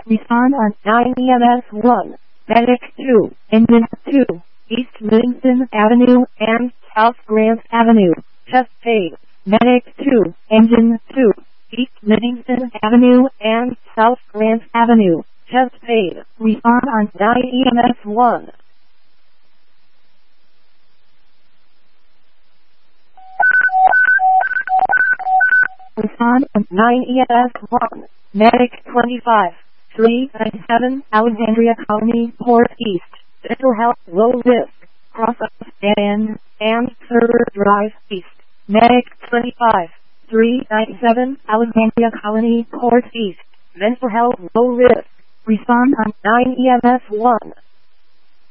Respond on 9 EMS 1. Medic 2. Engine 2. East Livingston Avenue and South Grant Avenue. Chest pain. Medic 2. Engine 2. East Livingston Avenue and South Grant Avenue. Chest pain. Respond on 9 EMS 1. Respond on 9 EMS 1. Medic 25. 397 Alexandria Colony, Port East. Mental health low risk. Cross up and Server Drive East. Medic 25. 397 Alexandria Colony, Port East. Mental health low risk. Respond on 9 EMS 1.